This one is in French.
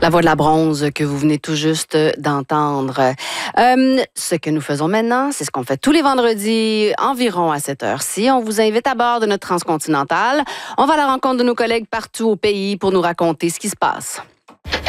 La voix de la bronze que vous venez tout juste d'entendre. Ce que nous faisons maintenant, c'est ce qu'on fait tous les vendredis environ à cette heure-ci. On vous invite à bord de notre transcontinentale. On va à la rencontre de nos collègues partout au pays pour nous raconter ce qui se passe.